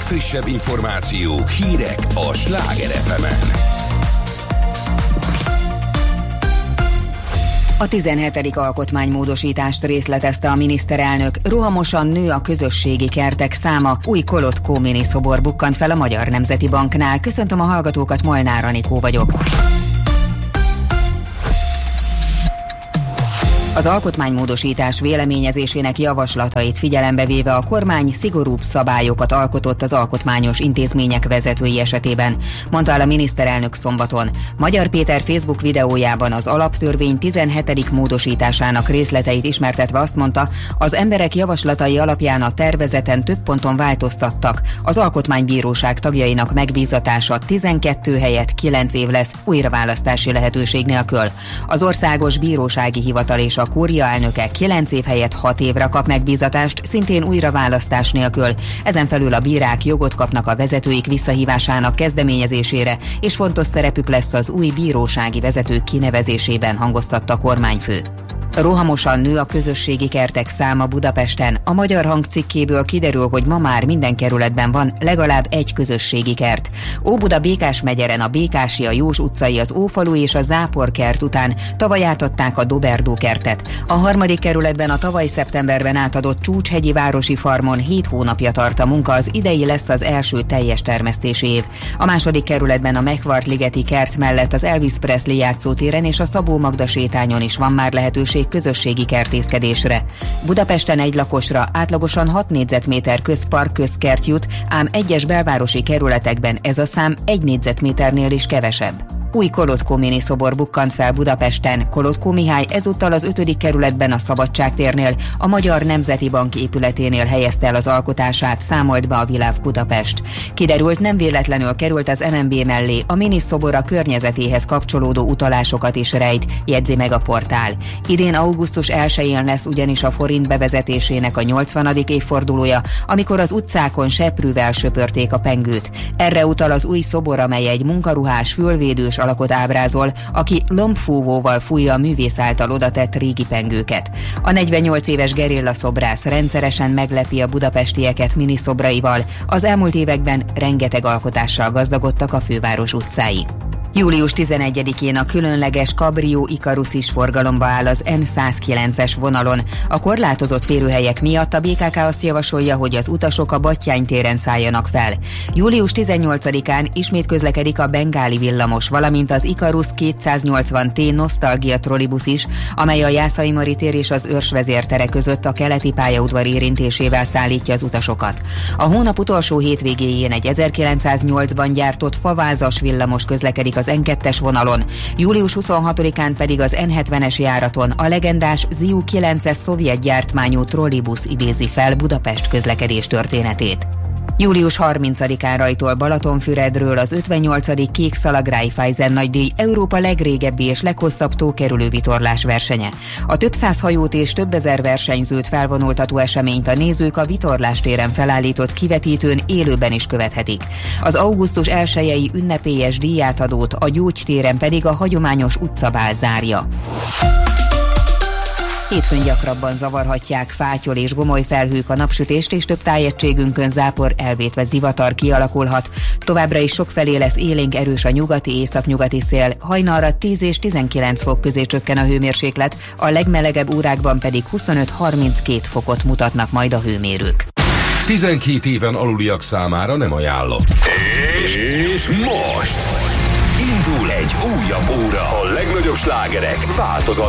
legfrissebb információk, hírek a Sláger FM-en. A 17. alkotmánymódosítást részletezte a miniszterelnök. Rohamosan nő a közösségi kertek száma. Új Kolot mini szobor bukkant fel a Magyar Nemzeti Banknál. Köszöntöm a hallgatókat, Molnár Anikó vagyok. Az alkotmánymódosítás véleményezésének javaslatait figyelembe véve a kormány szigorúbb szabályokat alkotott az alkotmányos intézmények vezetői esetében, mondta el a miniszterelnök szombaton. Magyar Péter Facebook videójában az alaptörvény 17. módosításának részleteit ismertetve azt mondta, az emberek javaslatai alapján a tervezeten több ponton változtattak. Az alkotmánybíróság tagjainak megbízatása 12 helyett 9 év lesz újraválasztási lehetőség nélkül. Az Országos Bírósági Hivatal és a kúria elnöke 9 év helyett 6 évre kap megbízatást, szintén újraválasztás nélkül. Ezen felül a bírák jogot kapnak a vezetőik visszahívásának kezdeményezésére, és fontos szerepük lesz az új bírósági vezetők kinevezésében, hangoztatta a kormányfő. Rohamosan nő a közösségi kertek száma Budapesten. A Magyar Hang cikkéből kiderül, hogy ma már minden kerületben van legalább egy közösségi kert. Óbuda Békásmegyeren a Békási, a Jós utcai, az Ófalu és a Zápor kert után tavaly átadták a Doberdó kertet. A 3. kerületben a tavaly szeptemberben átadott Csúcshegyi városi farmon 7 hónapja tart a munka, az idei lesz az első teljes termesztési év. A 2. kerületben a Megvart-ligeti kert mellett az Elvis Presley játszótéren és a Szabó Magda sétányon is van már lehetőség közösségi kertészkedésre. Budapesten egy lakosra átlagosan 6 négyzetméter közpark közkert jut, ám egyes belvárosi kerületekben ez a szám 1 négyzetméternél is kevesebb. Új Kolot mini szobor bukkant fel Budapesten. Kolotko Mihály ezúttal az 5. kerületben a Szabadságtérnél, a Magyar Nemzeti Bank épületénél helyezte el az alkotását, számolt be a Világ Budapest. Kiderült, nem véletlenül került az MNB mellé, a mini szobor a környezetéhez kapcsolódó utalásokat is rejt, jegyzi meg a portál. Idén augusztus 1-én lesz ugyanis a forint bevezetésének a 80. évfordulója, amikor az utcákon seprűvel söpörték a pengőt. Erre utal az új szobor, amely egy munkaruhás, fülvédős alakot ábrázol, aki lombfúvóval fújja a művész által odatett régi pengőket. A 48 éves gerilla szobrász rendszeresen meglepi a budapestieket miniszоbraival. Az elmúlt években rengeteg alkotással gazdagodtak a főváros utcái. Július 11-én a különleges Cabrio Ikarus is forgalomba áll az N109-es vonalon. A korlátozott férőhelyek miatt a BKK azt javasolja, hogy az utasok a Batthyány téren szálljanak fel. Július 18-án ismét közlekedik a Bengáli villamos, valamint az Ikarus 280T Nostalgia trollibusz is, amely a Jászai Mari tér és az Őrs vezértere között a keleti pályaudvar érintésével szállítja az utasokat. A hónap utolsó hétvégéjén egy 1908-ban gyártott favázas villamos közlekedik az N2-es vonalon, július 26-án pedig az N70-es járaton a legendás Ziu 9-es szovjet gyártmányú trollibusz idézi fel Budapest közlekedés történetét. Július 30-án rajtol Balatonfüredről az 58. Kékszalagraiffeisen nagydíj Európa legrégebbi és leghosszabb tókerülő vitorlás versenye. A több száz hajót és több ezer versenyzőt felvonultató eseményt a nézők a vitorlástéren felállított kivetítőn élőben is követhetik. Az augusztus 1-i ünnepélyes díjátadót a Gyógytéren pedig a hagyományos utcabál zárja. Hétfőn gyakrabban zavarhatják fátyol és gomolyfelhők a napsütést, és több tájegységünkön zápor, elvétve zivatar kialakulhat. Továbbra is sokfelé lesz élénk erős a nyugati, északnyugati szél, hajnalra 10 és 19 fok közé csökken a hőmérséklet, a legmelegebb órákban pedig 25-32 fokot mutatnak majd a hőmérők. 12 éven aluliak számára nem ajánlott. És most indul egy újabb óra a legnagyobb slágerek változatlan